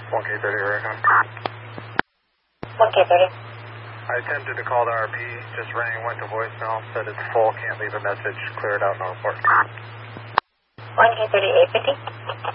1K30 Recon. 1K30. I attempted to call the RP, just rang, went to voicemail, said it's full, can't leave a message, clear it out, no report. 1K30 850.